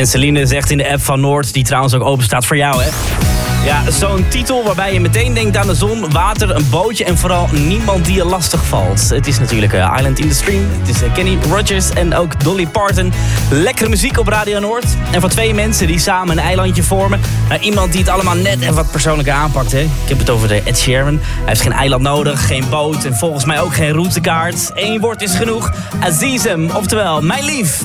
En Celine zegt in de app van Noord, die trouwens ook open staat voor jou, hè. Ja, zo'n titel waarbij je meteen denkt aan de zon, water, een bootje en vooral niemand die je lastig valt. Het is natuurlijk Island in the Stream. Het is Kenny Rogers en ook Dolly Parton. Lekkere muziek op Radio Noord. En van twee mensen die samen een eilandje vormen. Nou, iemand die het allemaal net en wat persoonlijker aanpakt, hè. Ik heb het over de Ed Sheeran. Hij heeft geen eiland nodig, geen boot en volgens mij ook geen routekaart. Eén woord is genoeg. Azizem, oftewel mijn lief.